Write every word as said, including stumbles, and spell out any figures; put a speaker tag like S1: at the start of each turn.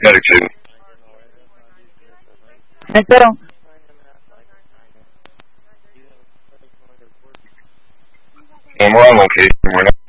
S1: Medicated.
S2: Ito.
S1: And we're on location. We're not